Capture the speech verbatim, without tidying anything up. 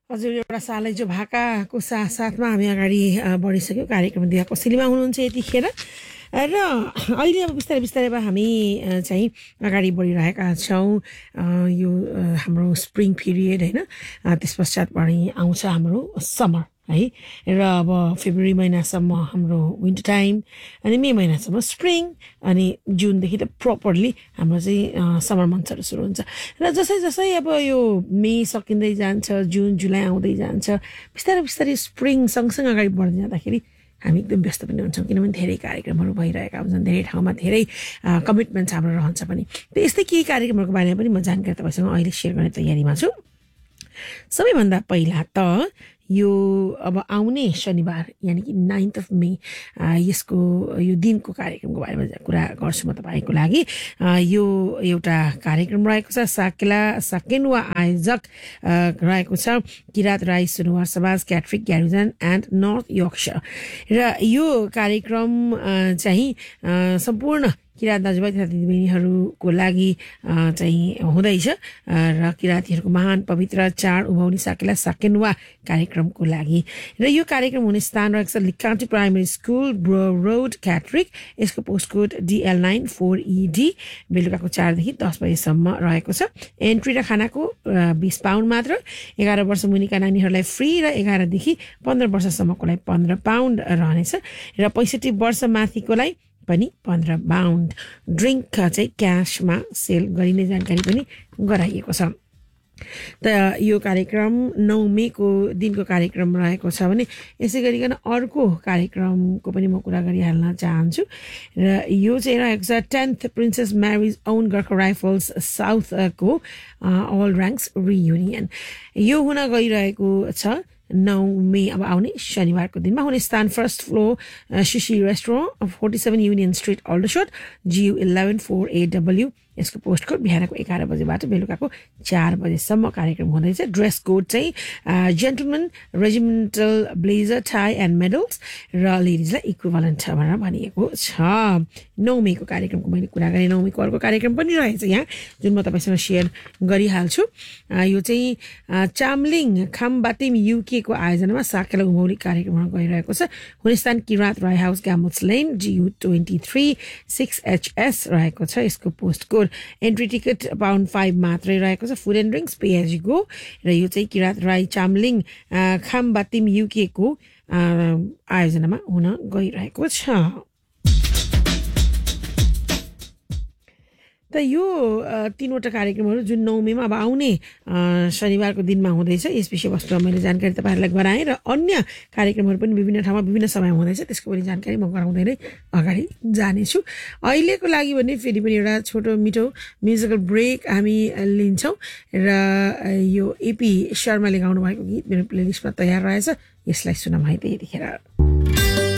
हजुर एउटा सालै जो भाकाको साथसाथमा हामी अगाडि बढिसक्यो कार्यक्रम दिया कोसेलीमा हुनुहुन्छ यतिखेर र अहिले अब बिस्तारै बिस्तारै अब हामी चाहिँ अगाडि बढिरहेका छौँ यो हाम्रो स्प्रिङ पिरियड हैन त्यस पश्चातबाट आउँछ हाम्रो समर है र अब फेब्रुअरी महिनासम्म हाम्रो विन्टर टाइम अनि मे महिनासम्म स्प्रिङ अनि जुनदेखि त प्रपरली हाम्रो चाहिँ समर मन्थ्सहरू सुरु हुन्छ र जसै जसै अब यो मे सकिँदै जान्छ जुन जुलाई आउँदै जान्छ बिस्तारै बिस्तारै स्प्रिङ सँगसँगै अगाडि बढ्दै जाँदाखेरि हामी एकदम व्यस्त पनि हुन्छौँ किनभने धेरै कार्यक्रमहरू भइरहेका हुन्छन् धेरै ठाउँमा धेरै कमिटमेन्ट्स हाम्रो रहन्छ पनि त्यो यस्तै केही कार्यक्रमहरूको बारेमा पनि म जानकारी तपाईँसँग अहिले सेयर गर्ने तयारीमा छु सबैभन्दा पहिला त यो अब आउने शनिबार यानी कि नाइन्थ अफ मे यसको यो दिनको कार्यक्रमको बारेमा कुरा गर्छु म तपाईँको लागि यो एउटा कार्यक्रम रहेको छ साकेला साकेनुवा आयोजक रहेको छ किरात राई सुनुवार समाज क्याथोलिक ग्यारिजन एन्ड नर्थ यर्कशायर र यो कार्यक्रम चाहिँ सम्पूर्ण किरात दाजुभाइ तथा दिदीबहिनीहरूको लागि चाहिँ हुँदैछ र किरातीहरूको महान पवित्र चाड उभौली साकेला साकेनुवा कार्यक्रमको लागि र यो कार्यक्रम हुने स्थान रहेको छ लिकान्टी primary school bro road Catholic यसको postcode DL nine four ED बेलुकाको चारदेखि दस बजेसम्म रहेको छ एन्ट्री र खानाको बिस पाउन्ड मात्र एघार वर्ष मुनिका नानीहरूलाई फ्री र एघारदेखि पन्ध्र वर्षसम्मकोलाई पन्ध्र पाउन्ड रहनेछ र पैँसठी वर्ष माथिकोलाई पनि पन्ध्र पाउन्ड ड्रिङ्क चाहिँ क्यासमा सेल गरिने जानकारी पनि गराइएको छ त यो कार्यक्रम नौ मेको दिनको कार्यक्रम रहेको छ भने यसै गरिकन अर्को कार्यक्रमको पनि म कुरा गरिहाल्न चाहन्छु र यो चाहिँ रहेको छ tenth princess marriage own Gorkha rifles साउथको अल ऱ्याङ्क्स रियुनियन यो हुन गइरहेको छ नौ मे अब आउने शनिबारको दिनमा हुने स्थान first floor शिशी restaurant forty seven union street अल्डरसोट जियु eleven four एडब्ल्यू यसको पोस्ट कोड बिहानको एघार बजेबाट बेलुकाको चार बजेसम्म कार्यक्रम हुँदैछ ड्रेस कोड चाहिँ gentlemen regimental blazer tie and medals र लेडिजलाई इक्विभलेन्ट भनेर भनिएको छ नौ मेको कार्यक्रमको मैले कुरा गरेँ नौ मेको अर्को कार्यक्रम पनि रहेछ यहाँ जुन म तपाईँसँग सेयर गरिहाल्छु यो चाहिँ चामलिङ खामबाटिम युकेको आयोजनामा साकेला उभौली कार्यक्रममा गइरहेको छ हुने स्थान Kirat Rai house ग्याम्बल्स lane जियु twenty three six HS रहेको छ यसको post code entry ticket pound five मात्रै रहेको छ food and drinks pay as you go र यो चाहिँ किरात राई चामलिङ खामबाटिम युकेको आयोजनामा हुन गइरहेको छ त यो तीनवटा कार्यक्रमहरू जुन नौ मेमा अब आउने शनिबारको दिनमा हुँदैछ यस विषयवस्तुमा मैले जानकारी तपाईँहरूलाई गराएँ र अन्य कार्यक्रमहरू पनि विभिन्न ठाउँमा विभिन्न समयमा हुँदैछ त्यसको पनि जानकारी म गराउँदै नै अगाडि जानेछु अहिलेको लागि भने फेरि पनि एउटा छोटो मिठो म्युजिकल ब्रेक हामी लिन्छौँ र यो एपी शर्माले गाउनु भएको गीत मेरो प्लेलिस्टमा तयार रहेछ यसलाई सुनौँ है त यतिखेर